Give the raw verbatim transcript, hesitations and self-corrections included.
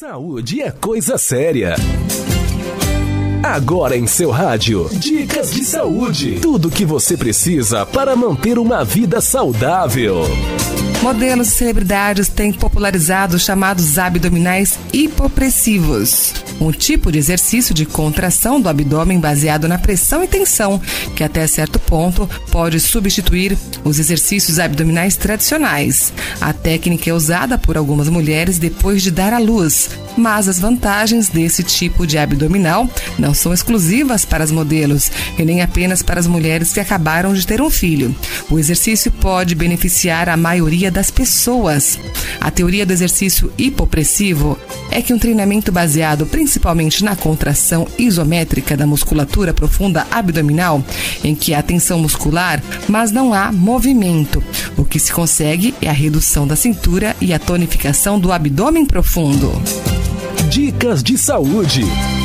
Saúde é coisa séria. Agora em seu rádio, Dicas de Saúde. Tudo o que você precisa para manter uma vida saudável. Modelos e celebridades têm popularizado os chamados abdominais hipopressivos, um tipo de exercício de contração do abdômen baseado na pressão e tensão, que até certo ponto pode substituir os exercícios abdominais tradicionais. A técnica é usada por algumas mulheres depois de dar à luz, mas as vantagens desse tipo de abdominal não são exclusivas para os modelos e nem apenas para as mulheres que acabaram de ter um filho. O exercício pode beneficiar a maioria das pessoas. A teoria do exercício hipopressivo é que um treinamento baseado principalmente na contração isométrica da musculatura profunda abdominal, em que há tensão muscular, mas não há movimento. O que se consegue é a redução da cintura e a tonificação do abdômen profundo. Dicas de saúde.